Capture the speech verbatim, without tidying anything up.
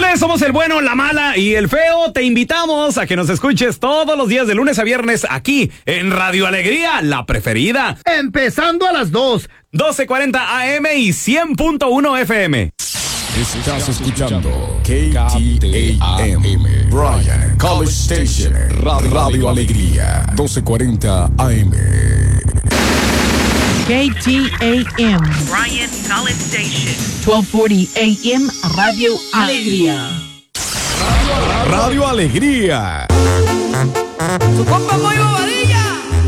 Señores, somos el bueno, la mala y el feo. Te invitamos a que nos escuches todos los días de lunes a viernes aquí en Radio Alegría, la preferida. Empezando a las dos. doce cuarenta A M y cien punto uno F M. Estás escuchando K T A M, Bryan College Station, Radio, Radio Alegría, doce cuarenta A M. K T A M, Bryan College Station, doce cuarenta A M, Radio Alegría. Radio Alegría. Su compa muy bobadito.